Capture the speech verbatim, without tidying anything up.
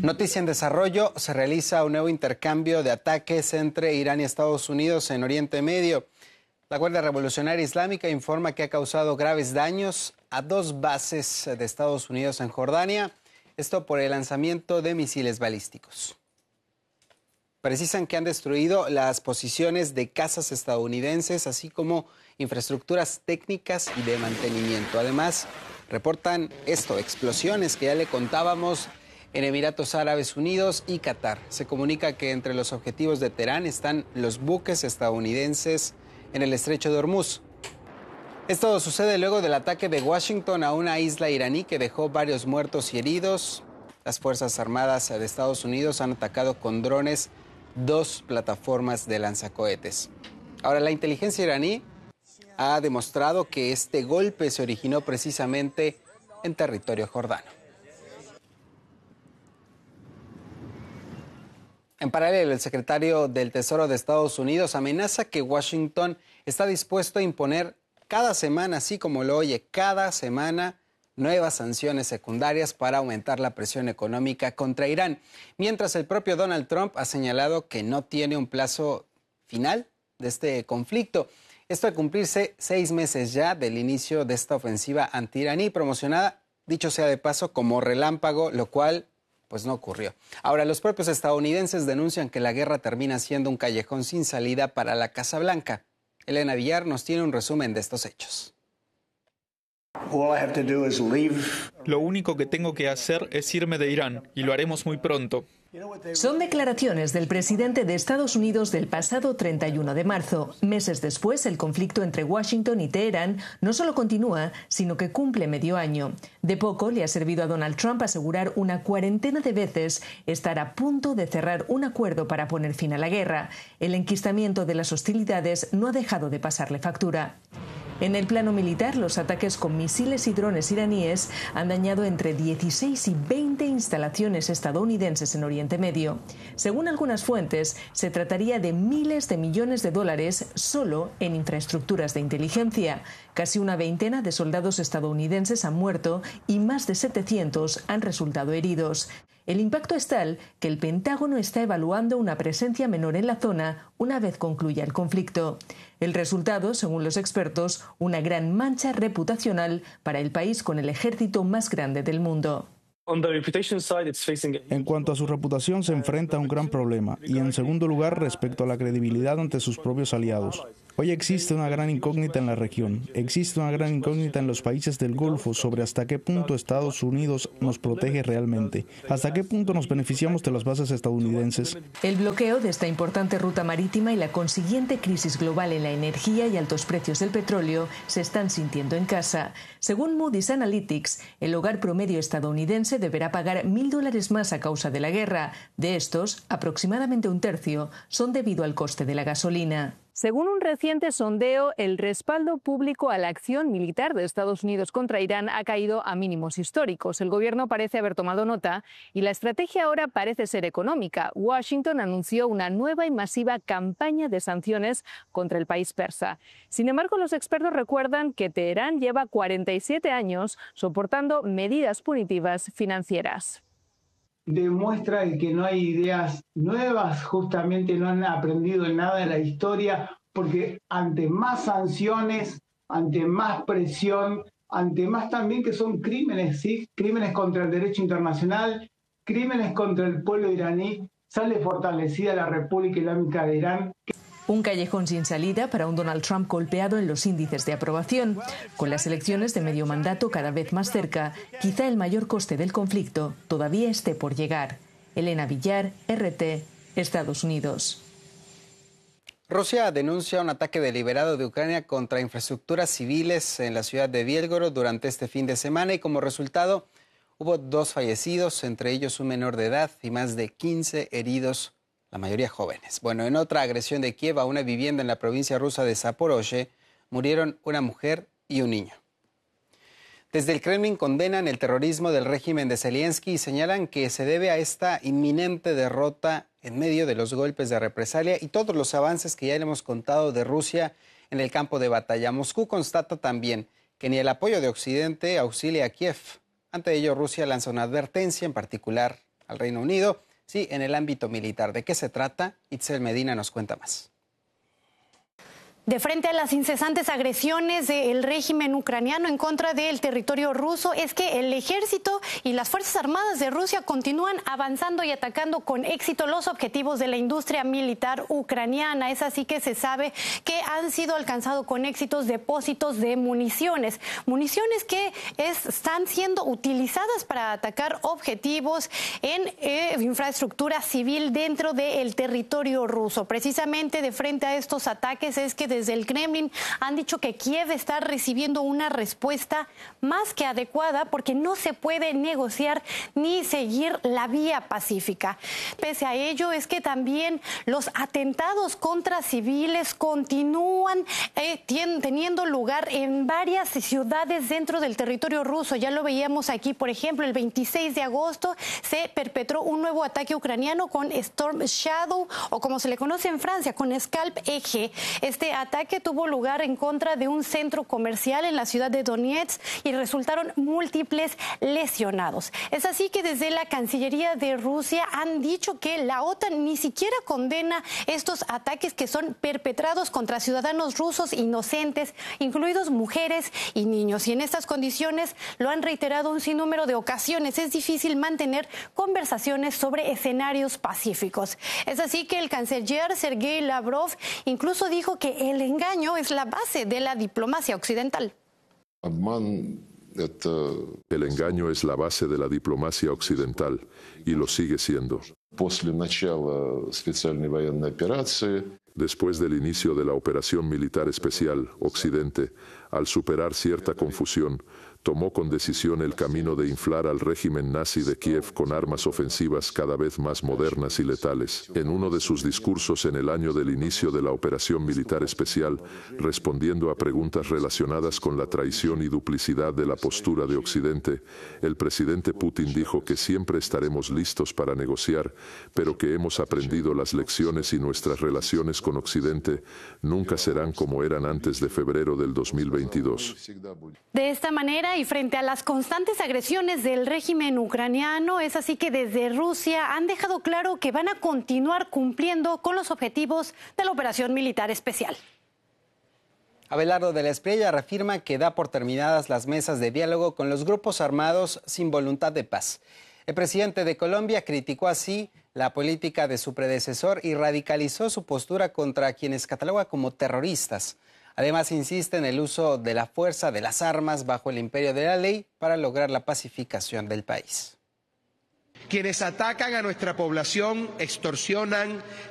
Noticia en desarrollo, se realiza un nuevo intercambio de ataques entre Irán y Estados Unidos en Oriente Medio. La Guardia Revolucionaria Islámica informa que ha causado graves daños a dos bases de Estados Unidos en Jordania, esto por el lanzamiento de misiles balísticos. Precisan que han destruido las posiciones de cazas estadounidenses, así como infraestructuras técnicas y de mantenimiento. Además, reportan esto, explosiones que ya le contábamos en Emiratos Árabes Unidos y Qatar. Se comunica que entre los objetivos de Teherán están los buques estadounidenses en el estrecho de Hormuz. Esto sucede luego del ataque de Washington a una isla iraní que dejó varios muertos y heridos. Las Fuerzas Armadas de Estados Unidos han atacado con drones dos plataformas de lanzacohetes. Ahora, la inteligencia iraní ha demostrado que este golpe se originó precisamente en territorio jordano. En paralelo, el secretario del Tesoro de Estados Unidos amenaza que Washington está dispuesto a imponer cada semana, así como lo oye, cada semana, nuevas sanciones secundarias para aumentar la presión económica contra Irán, mientras el propio Donald Trump ha señalado que no tiene un plazo final de este conflicto. Esto al cumplirse seis meses ya del inicio de esta ofensiva anti-iraní, promocionada, dicho sea de paso, como relámpago, lo cual pues no ocurrió. Ahora, los propios estadounidenses denuncian que la guerra termina siendo un callejón sin salida para la Casa Blanca. Elena Villar nos tiene un resumen de estos hechos. Lo único que tengo que hacer es irme de Irán, y lo haremos muy pronto. Son declaraciones del presidente de Estados Unidos del pasado treinta y uno de marzo. Meses después, el conflicto entre Washington y Teherán no solo continúa, sino que cumple medio año. De poco le ha servido a Donald Trump asegurar una cuarentena de veces estar a punto de cerrar un acuerdo para poner fin a la guerra. El enquistamiento de las hostilidades no ha dejado de pasarle factura. En el plano militar, los ataques con misiles y drones iraníes han dañado entre dieciséis y veinte instalaciones estadounidenses en Oriente Medio. Según algunas fuentes, se trataría de miles de millones de dólares solo en infraestructuras de inteligencia. Casi una veintena de soldados estadounidenses han muerto y más de setecientos han resultado heridos. El impacto es tal que el Pentágono está evaluando una presencia menor en la zona una vez concluya el conflicto. El resultado, según los expertos, una gran mancha reputacional para el país con el ejército más grande del mundo. En cuanto a su reputación, se enfrenta a un gran problema y, en segundo lugar, respecto a la credibilidad ante sus propios aliados. Hoy existe una gran incógnita en la región, existe una gran incógnita en los países del Golfo sobre hasta qué punto Estados Unidos nos protege realmente, hasta qué punto nos beneficiamos de las bases estadounidenses. El bloqueo de esta importante ruta marítima y la consiguiente crisis global en la energía y altos precios del petróleo se están sintiendo en casa. Según Moody's Analytics, el hogar promedio estadounidense deberá pagar mil dólares más a causa de la guerra. De estos, aproximadamente un tercio son debido al coste de la gasolina. Según un reciente sondeo, el respaldo público a la acción militar de Estados Unidos contra Irán ha caído a mínimos históricos. El gobierno parece haber tomado nota y la estrategia ahora parece ser económica. Washington anunció una nueva y masiva campaña de sanciones contra el país persa. Sin embargo, los expertos recuerdan que Teherán lleva cuarenta y siete años soportando medidas punitivas financieras. Demuestra que no hay ideas nuevas, justamente no han aprendido nada de la historia, porque ante más sanciones, ante más presión, ante más también que son crímenes, ¿sí? Crímenes contra el derecho internacional, crímenes contra el pueblo iraní, sale fortalecida la República Islámica de Irán. Un callejón sin salida para un Donald Trump golpeado en los índices de aprobación. Con las elecciones de medio mandato cada vez más cerca, quizá el mayor coste del conflicto todavía esté por llegar. Elena Villar, R T, Estados Unidos. Rusia denuncia un ataque deliberado de Ucrania contra infraestructuras civiles en la ciudad de Bielgorod durante este fin de semana y como resultado hubo dos fallecidos, entre ellos un menor de edad y más de quince heridos, la mayoría jóvenes. Bueno, en otra agresión de Kiev a una vivienda en la provincia rusa de Zaporozhye, murieron una mujer y un niño. Desde el Kremlin condenan el terrorismo del régimen de Zelensky y señalan que se debe a esta inminente derrota en medio de los golpes de represalia y todos los avances que ya le hemos contado de Rusia en el campo de batalla. Moscú constata también que ni el apoyo de Occidente auxilia a Kiev. Ante ello, Rusia lanza una advertencia, en particular al Reino Unido, sí, en el ámbito militar. ¿De qué se trata? Itzel Medina nos cuenta más. De frente a las incesantes agresiones del régimen ucraniano en contra del territorio ruso, es que el ejército y las Fuerzas Armadas de Rusia continúan avanzando y atacando con éxito los objetivos de la industria militar ucraniana. Es así que se sabe que han sido alcanzados con éxitos depósitos de municiones. Municiones que es, están siendo utilizadas para atacar objetivos en eh, infraestructura civil dentro del territorio ruso. Precisamente de frente a estos ataques es que desde el Kremlin han dicho que Kiev está recibiendo una respuesta más que adecuada porque no se puede negociar ni seguir la vía pacífica. Pese a ello, es que también los atentados contra civiles continúan eh, teniendo lugar en varias ciudades dentro del territorio ruso. Ya lo veíamos aquí, por ejemplo, el veintiséis de agosto se perpetró un nuevo ataque ucraniano con Storm Shadow, o como se le conoce en Francia, con Scalp E G. Este ataque tuvo lugar en contra de un centro comercial en la ciudad de Donetsk y resultaron múltiples lesionados. Es así que desde la Cancillería de Rusia han dicho que la OTAN ni siquiera condena estos ataques que son perpetrados contra ciudadanos rusos inocentes, incluidos mujeres y niños. Y en estas condiciones lo han reiterado un sinnúmero de ocasiones. Es difícil mantener conversaciones sobre escenarios pacíficos. Es así que el canciller Sergei Lavrov incluso dijo que el engaño es la base de la diplomacia occidental. El engaño es la base de la diplomacia occidental y lo sigue siendo. Después del inicio de la operación militar especial, Occidente, al superar cierta confusión, tomó con decisión el camino de inflar al régimen nazi de Kiev con armas ofensivas cada vez más modernas y letales. En uno de sus discursos en el año del inicio de la operación militar especial, respondiendo a preguntas relacionadas con la traición y duplicidad de la postura de Occidente, el presidente Putin dijo que siempre estaremos listos para negociar, pero que hemos aprendido las lecciones y nuestras relaciones con Occidente nunca serán como eran antes de febrero del dos mil veintidós. De esta manera, y frente a las constantes agresiones del régimen ucraniano, es así que desde Rusia han dejado claro que van a continuar cumpliendo con los objetivos de la operación militar especial. Abelardo de la Espriella reafirma que da por terminadas las mesas de diálogo con los grupos armados sin voluntad de paz. El presidente de Colombia criticó así la política de su predecesor y radicalizó su postura contra quienes cataloga como terroristas. Además, insiste en el uso de la fuerza, de las armas, bajo el imperio de la ley para lograr la pacificación del país. Quienes atacan a nuestra población, extorsionan,